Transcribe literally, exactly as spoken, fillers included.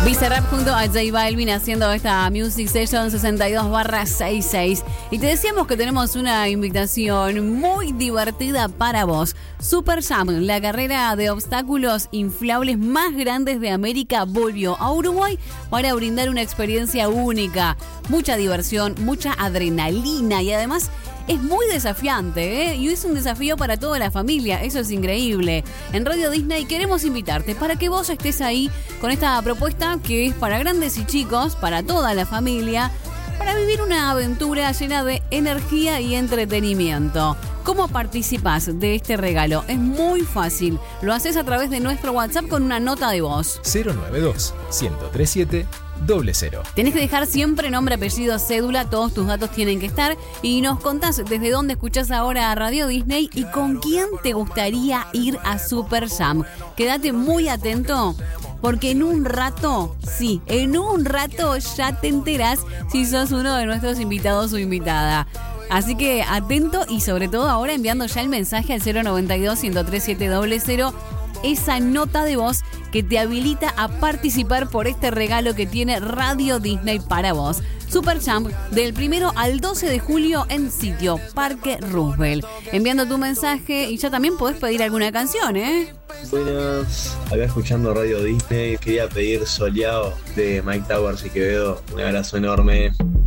Bizarrap junto a J Balvin haciendo esta Music Session sesenta y dos barra sesenta y seis. Y te decíamos que tenemos una invitación muy divertida para vos. Super Jump, la carrera de obstáculos inflables más grandes de América, volvió a Uruguay para brindar una experiencia única. Mucha diversión, mucha adrenalina y además es muy desafiante, ¿eh? Y es un desafío para toda la familia, eso es increíble. En Radio Disney queremos invitarte para que vos estés ahí con esta propuesta que es para grandes y chicos, para toda la familia, para vivir una aventura llena de energía y entretenimiento. ¿Cómo participás de este regalo? Es muy fácil. Lo haces a través de nuestro WhatsApp con una nota de voz. cero nueve dos, uno cero tres siete, cero cero. Tenés que dejar siempre nombre, apellido, cédula, todos tus datos tienen que estar. Y nos contás desde dónde escuchás ahora a Radio Disney y con quién te gustaría ir a Super Jam. Quédate muy atento, porque en un rato, sí, en un rato ya te enterás si sos uno de nuestros invitados o invitada. Así que atento y sobre todo ahora enviando ya el mensaje al cero nueve dos, uno cero tres siete, cero cero, esa nota de voz que te habilita a participar por este regalo que tiene Radio Disney para vos. Super Jump del primero al doce de julio en sitio Parque Roosevelt. Enviando tu mensaje y ya también podés pedir alguna canción, ¿eh? Buenas, acá escuchando Radio Disney. Quería pedir Soleado de Mike Towers y Quevedo. Un abrazo enorme.